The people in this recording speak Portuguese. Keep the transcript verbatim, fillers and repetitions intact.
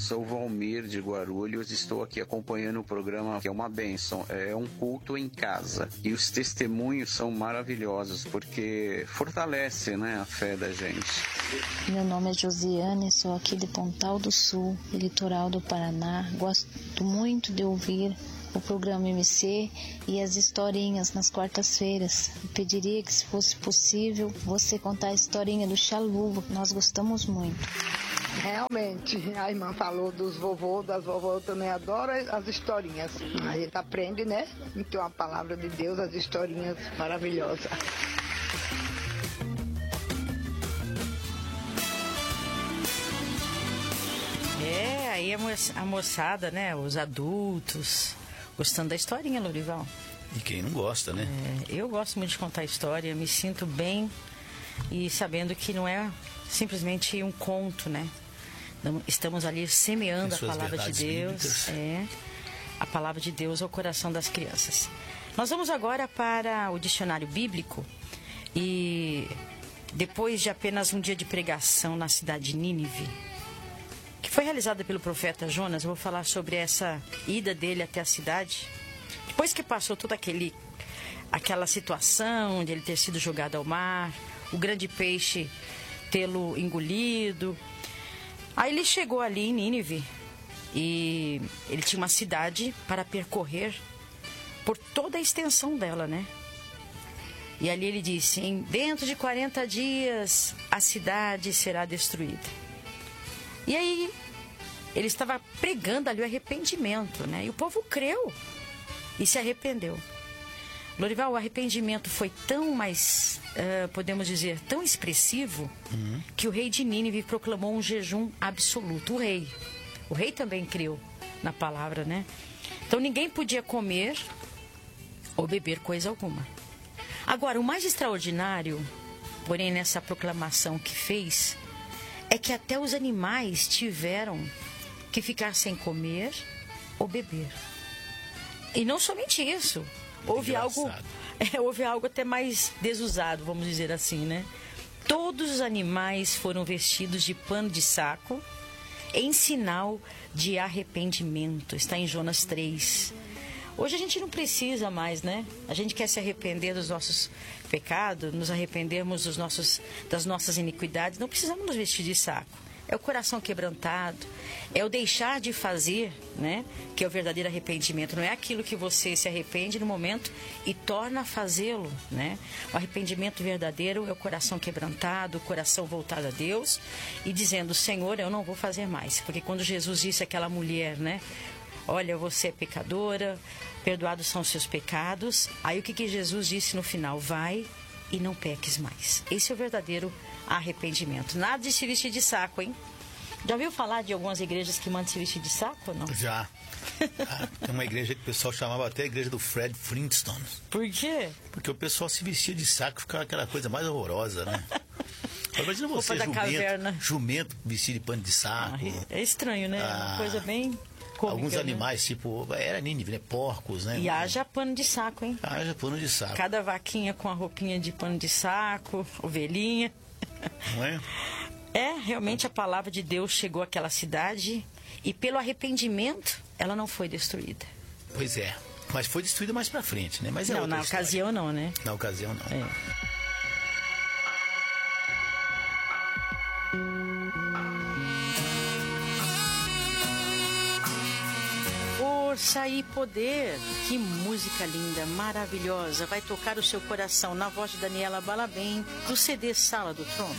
sou Valmir de Guarulhos, estou aqui acompanhando o programa, que é uma bênção, é um culto em casa. E os testemunhos são maravilhosos, porque fortalece, né, a fé da gente. Meu nome é Josiane, sou aqui de Pontal do Sul, litoral do Paraná. Gosto muito de ouvir o programa M C e as historinhas nas quartas-feiras. Eu pediria que, se fosse possível, você contar a historinha do Xalu. Nós gostamos muito. Realmente, a irmã falou dos vovôs, das vovós, eu também adoro as historinhas. A gente aprende, né? Então, a palavra de Deus, as historinhas maravilhosas. É, aí a, mo a moçada, né? Os adultos, gostando da historinha, Lorival. E quem não gosta, né? É, eu gosto muito de contar história, me sinto bem e sabendo que não é simplesmente um conto, né? Estamos ali semeando a palavra de Deus. É, a palavra de Deus ao coração das crianças. Nós vamos agora para o dicionário bíblico e depois de apenas um dia de pregação na cidade de Nínive, que foi realizada pelo profeta Jonas, eu vou falar sobre essa ida dele até a cidade. Depois que passou toda aquele, aquela situação de ele ter sido jogado ao mar, o grande peixe tê-lo engolido. Aí ele chegou ali em Nínive e ele tinha uma cidade para percorrer por toda a extensão dela, né? E ali ele disse, em dentro de quarenta dias a cidade será destruída. E aí ele estava pregando ali o arrependimento, né? E o povo creu e se arrependeu. Lorival, o arrependimento foi tão mais, uh, podemos dizer, tão expressivo, uhum, que o rei de Nínive proclamou um jejum absoluto. O rei. O rei também creu na palavra, né? Então ninguém podia comer ou beber coisa alguma. Agora, o mais extraordinário, porém, nessa proclamação que fez, é que até os animais tiveram que ficar sem comer ou beber. E não somente isso. Houve algo, é, houve algo até mais desusado, vamos dizer assim, né? Todos os animais foram vestidos de pano de saco em sinal de arrependimento. Está em Jonas três. Hoje a gente não precisa mais, né? A gente quer se arrepender dos nossos pecados, nos arrependermos dos nossos, das nossas iniquidades. Não precisamos nos vestir de saco. É o coração quebrantado, é o deixar de fazer, né? Que é o verdadeiro arrependimento. Não é aquilo que você se arrepende no momento e torna a fazê-lo, né? O arrependimento verdadeiro é o coração quebrantado, o coração voltado a Deus e dizendo, Senhor, eu não vou fazer mais. Porque quando Jesus disse àquela mulher, né? Olha, você é pecadora, perdoados são os seus pecados. Aí o que, que Jesus disse no final? Vai e não peques mais. Esse é o verdadeiro arrependimento. Nada de se vestir de saco, hein? Já ouviu falar de algumas igrejas que mandam se vestir de saco ou não? Já. Ah, tem uma igreja que o pessoal chamava até a igreja do Fred Flintstone. Por quê? Porque o pessoal se vestia de saco, ficava aquela coisa mais horrorosa, né? Imagina você, Roupa da jumento, caverna. jumento vestido de pano de saco. Ah, é estranho, né? Ah, uma coisa bem cômica, alguns né? animais, tipo, era Nínive, né? Porcos, né? E haja pano de saco, hein? Haja pano de saco. Cada vaquinha com a roupinha de pano de saco, ovelhinha. Não é? É, realmente a palavra de Deus chegou àquela cidade e pelo arrependimento ela não foi destruída. Pois é, mas foi destruída mais pra frente, né? Mas é não, outra na história. ocasião não, né? Na ocasião não. É. Força e poder, que música linda, maravilhosa, vai tocar o seu coração na voz de Daniela Balabem, do C D Sala do Trono.